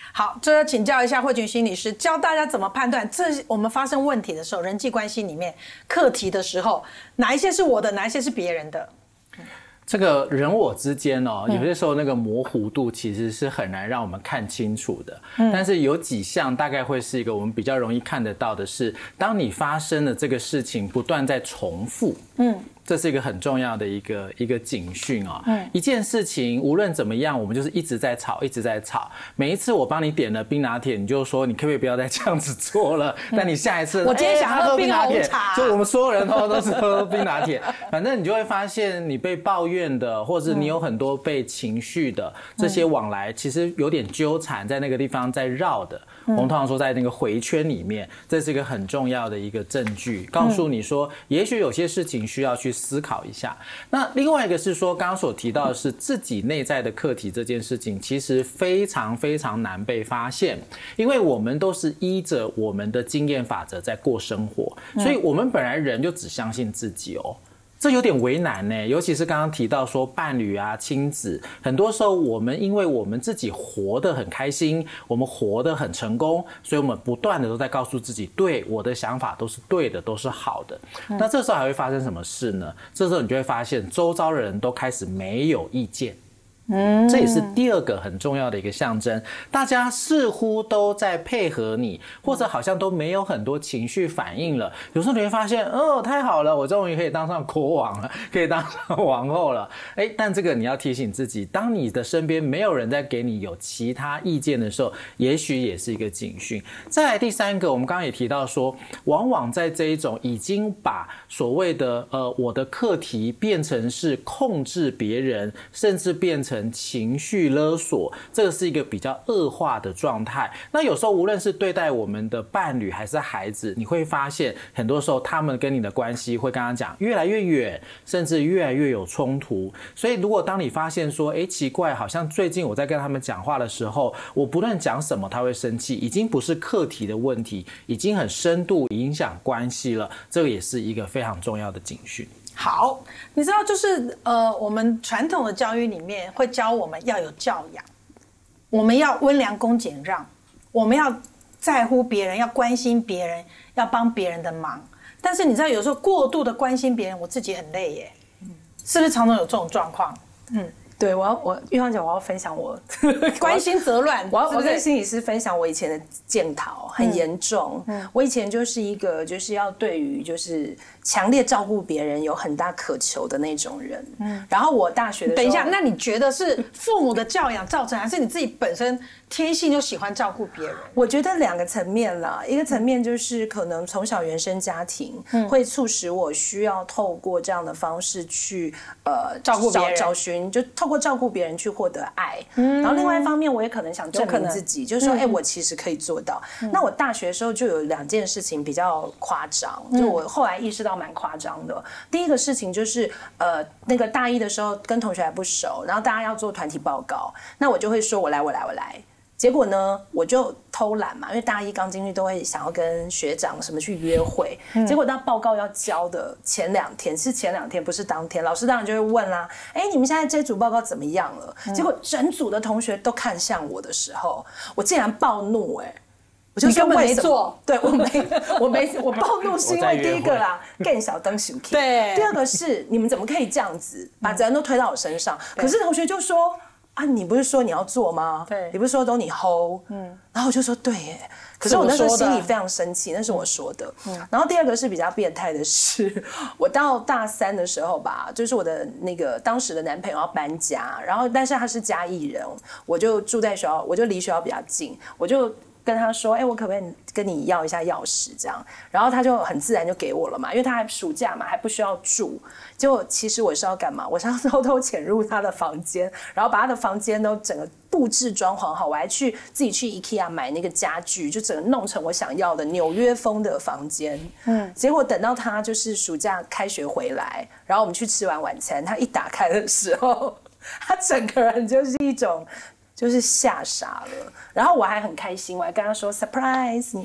好，这要请教一下慧群心理师，教大家怎么判断我们发生问题的时候，人际关系里面课题的时候，哪一些是我的，哪一些是别人的？ 这个人我之间哦，有些时候那个模糊度其实是很难让我们看清楚的。但是有几项大概会是一个我们比较容易看得到的是，当你发生的这个事情不断在重复，这是一个很重要的一个警讯哦。一件事情无论怎么样，我们就是一直在吵，一直在吵。每一次我帮你点了冰拿铁，你就说你可不可以不要再这样子做了？但你下一次， 我今天想喝冰红茶， 就我们所有人都是喝冰拿铁。反正你就会发现，你被抱怨的，或者你有很多被情绪的这些往来，其实有点纠缠在那个地方在绕的。我们通常说在那个回圈里面，这是一个很重要的一个证据，告诉你说，也许有些事情需要去思考一下。那另外一个是说，刚刚所提到的是自己内在的课题这件事情，其实非常非常难被发现，因为我们都是依着我们的经验法则在过生活，所以我们本来人就只相信自己哦。这有点为难呢，尤其是刚刚提到说伴侣啊、亲子，很多时候我们因为我们自己活得很开心，我们活得很成功，所以我们不断的都在告诉自己，对，我的想法都是对的，都是好的。那这时候还会发生什么事呢？这时候你就会发现，周遭的人都开始没有意见。这也是第二个很重要的一个象征，大家似乎都在配合你，或者好像都没有很多情绪反应了。有时候你会发现，哦，太好了，我终于可以当上国王了，可以当上王后了。但这个你要提醒自己，当你的身边没有人在给你有其他意见的时候，也许也是一个警讯。再来第三个，我们刚刚也提到说，往往在这一种已经把所谓的我的课题变成是控制别人，甚至变成情绪勒索，这个是一个比较恶化的状态。那有时候无论是对待我们的伴侣还是孩子，你会发现很多时候他们跟你的关系会跟他讲越来越远，甚至越来越有冲突。所以如果当你发现说奇怪，好像最近我在跟他们讲话的时候，我不论讲什么他会生气，已经不是课题的问题，已经很深度影响关系了，这个也是一个非常重要的警讯。 好，你知道就是我们传统的教育里面会教我们要有教养，我们要温良恭俭让，我们要在乎别人，要关心别人，要帮别人的忙。但是你知道有时候过度的关心别人，我自己很累耶，是不是常常有这种状况？ 对，玉芳姐，我要分享我关心则乱。 我跟心理师分享我以前的检讨很严重。我以前就是一个就是要对于就是强烈照顾别人有很大渴求的那种人。然后我大学的时候， 等一下，那你觉得是父母的教养造成，还是你自己本身天性就喜欢照顾别人？ 我觉得两个层面啦，一个层面就是可能从小原生家庭会促使我需要透过这样的方式去照顾别人， 找寻就透过照顾别人去获得爱。然后另外一方面，我也可能想证明自己，就是说，我其实可以做到。那我大学的时候就有两件事情比较夸张，就我后来意识到蛮夸张的。第一个事情就是那个大一的时候跟同学还不熟，然后大家要做团体报告，那我就会说我来。结果呢，我就偷懒嘛，因为大一刚进去都会想要跟学长什么去约会。结果到报告要交的前2天，是前2天，不是当天，老师当然就会问啦，你们现在这组报告怎么样了？结果整组的同学都看向我的时候，我竟然暴怒我就说你根本没做， 对，我暴怒是因为第一个啦，更小灯生气， 对， 第二个是你们怎么可以这样子把责任都推到我身上？可是同学就说。你不是说你要做吗？ 对， 你不是说都你 hold？然后我就说对耶。可是我那时候心里非常生气，那是我说的。然后第二个是比较变态的是，我到大3的时候吧，就是我的那个当时的男朋友要搬家，然后但是他是嘉义人，我就住在学校，我就离学校比较近，我就跟他说，我可不可以跟你要一下钥匙这样？然后他就很自然就给我了嘛，因为他还暑假嘛，还不需要住。结果其实我是要干嘛？我是要偷偷潜入他的房间，然后把他的房间都整个布置装潢好，我还自己去 IKEA 买那个家具，就整个弄成我想要的纽约风的房间。结果等到他就是暑假开学回来，然后我们去吃完晚餐，他一打开的时候，他整个人就是一种。就是吓傻了，然后我还很开心，我还跟他说 surprise，